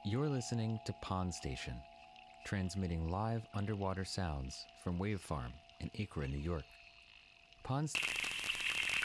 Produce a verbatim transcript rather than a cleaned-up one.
You're listening to Pond Station, transmitting live underwater sounds from Wave Farm in Acra, New York. Pond St-